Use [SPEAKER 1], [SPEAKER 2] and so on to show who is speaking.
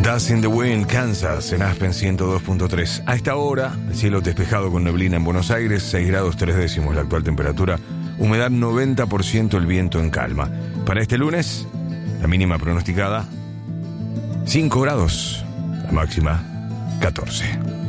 [SPEAKER 1] Dust in the Wind, Kansas, en Aspen 102.3. A esta hora, el cielo despejado con neblina en Buenos Aires, 6 grados 3 décimos la actual temperatura, humedad 90%, el viento en calma. Para este lunes, la mínima pronosticada, 5 grados, la máxima 14.